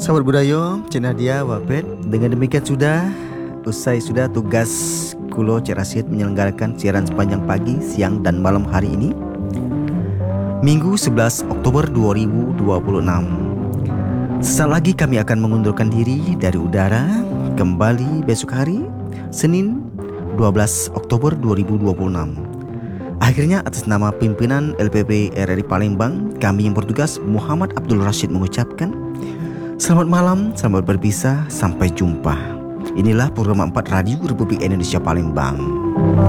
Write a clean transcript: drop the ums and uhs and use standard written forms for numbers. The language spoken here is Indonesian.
Sahabat budaya, Cik Nadia Wapet. Dengan demikian usai tugas Kulo Cik Rasid menyelenggarakan siaran sepanjang pagi, siang dan malam hari ini, Minggu 11 Oktober 2026. Sesaat lagi kami akan mengundurkan diri dari udara, kembali besok hari, Senin 12 Oktober 2026. Akhirnya atas nama pimpinan LPP RRI Palembang, kami yang bertugas Muhammad Abdul Rashid mengucapkan selamat malam, selamat berpisah, sampai jumpa. Inilah program 4 Radio Republik Indonesia Palembang.